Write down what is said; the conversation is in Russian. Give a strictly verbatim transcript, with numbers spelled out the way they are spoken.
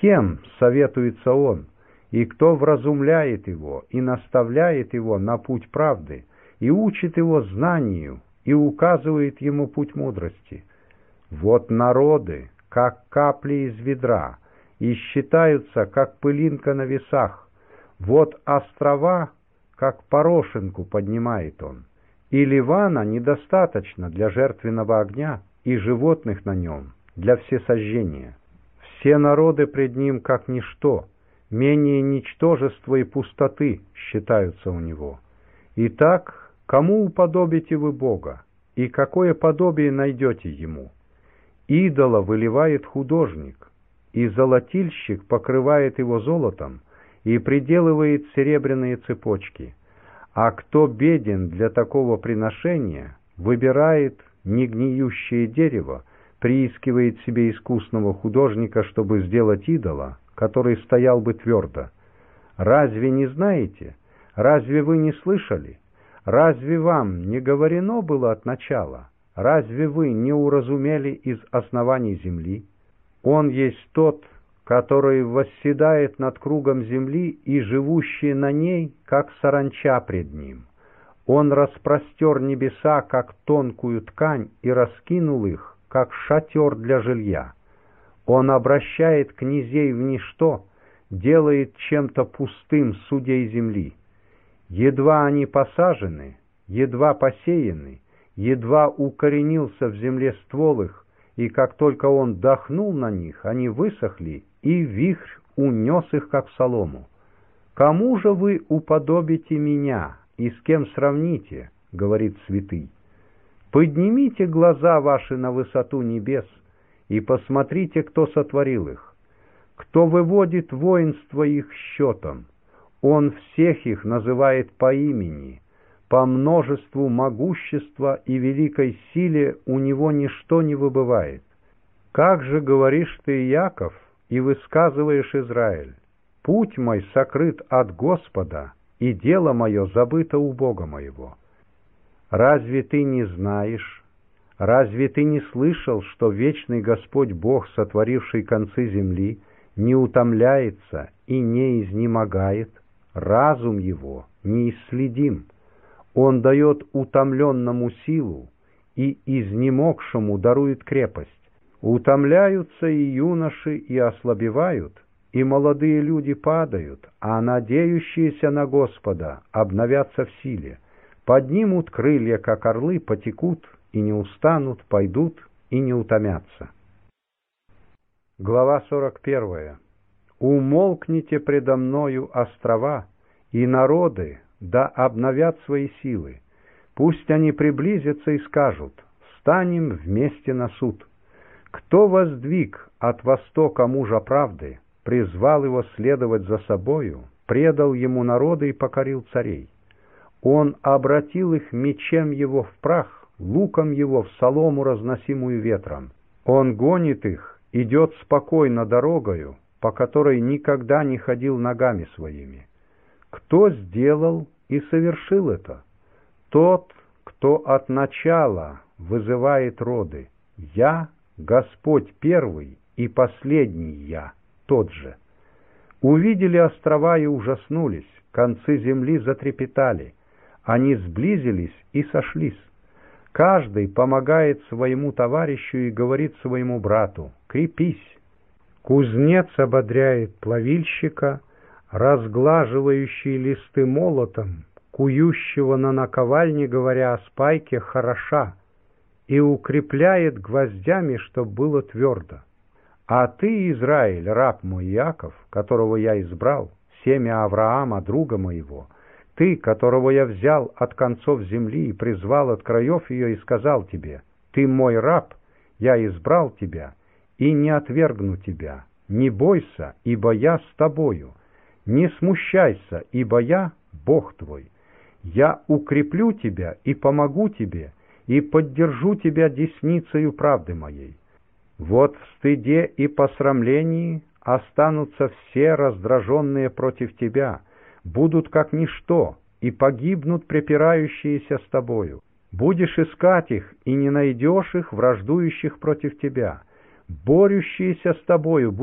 кем советуется он, и кто вразумляет его, и наставляет его на путь правды, и учит его знанию, и указывает ему путь мудрости? Вот народы, как капли из ведра, и считаются, как пылинка на весах. Вот острова, как порошинку поднимает он. И Ливана недостаточно для жертвенного огня, и животных на нем для всесожжения. Все народы пред ним как ничто, менее ничтожества и пустоты считаются у него. Итак, кому уподобите вы Бога, и какое подобие найдете ему? Идола выливает художник, и золотильщик покрывает его золотом и приделывает серебряные цепочки. А кто беден для такого приношения, выбирает негниющее дерево, приискивает себе искусного художника, чтобы сделать идола, который стоял бы твердо. Разве не знаете? Разве вы не слышали? Разве вам не говорено было от начала? Разве вы не уразумели из оснований земли? Он есть тот, который восседает над кругом земли, и живущие на ней, как саранча пред ним. Он распростер небеса, как тонкую ткань, и раскинул их, как шатер для жилья. Он обращает князей в ничто, делает чем-то пустым судей земли. Едва они посажены, едва посеяны, едва укоренился в земле ствол их, и как только он дохнул на них, они высохли, и вихрь унес их, как солому. «Кому же вы уподобите меня, и с кем сравните?» — говорит святый. «Поднимите глаза ваши на высоту небес, и посмотрите, кто сотворил их, кто выводит воинство их счетом. Он всех их называет по имени, по множеству могущества и великой силе у него ничто не выбывает. Как же говоришь ты, Яков, и высказываешь, Израиль: путь мой сокрыт от Господа, и дело мое забыто у Бога моего. Разве ты не знаешь, разве ты не слышал, что вечный Господь Бог, сотворивший концы земли, не утомляется и не изнемогает? Разум его неисследим. Он дает утомленному силу, и изнемогшему дарует крепость. Утомляются и юноши, и ослабевают, и молодые люди падают, а надеющиеся на Господа обновятся в силе. Поднимут крылья, как орлы, потекут, и не устанут, пойдут, и не утомятся. Глава сорок первая. «Умолкните предо мною, острова, и народы, да обновят свои силы. Пусть они приблизятся и скажут: встанем вместе на суд. Кто воздвиг от востока мужа правды, призвал его следовать за собою, предал ему народы и покорил царей. Он обратил их мечем его в прах, луком его в солому, разносимую ветром. Он гонит их, идет спокойно дорогою, по которой никогда не ходил ногами своими. Кто сделал и совершил это? Тот, кто от начала вызывает роды. Я, Господь первый и последний я, тот же. Увидели острова и ужаснулись, концы земли затрепетали, они сблизились и сошлись. Каждый помогает своему товарищу и говорит своему брату: крепись. Кузнец ободряет плавильщика, разглаживающий листы молотом, кующего на наковальне, говоря о спайке: хороша, и укрепляет гвоздями, чтоб было твердо. А ты, Израиль, раб мой Иаков, которого я избрал, семя Авраама, друга моего, ты, которого я взял от концов земли и призвал от краев ее, и сказал тебе: ты мой раб, я избрал тебя и не отвергну тебя. Не бойся, ибо я с тобою. Не смущайся, ибо я Бог твой. Я укреплю тебя и помогу тебе, и поддержу тебя десницею правды моей. Вот в стыде и посрамлении останутся все раздраженные против тебя, будут как ничто, и погибнут препирающиеся с тобою. Будешь искать их, и не найдешь их, враждующих против тебя. Борющиеся с тобою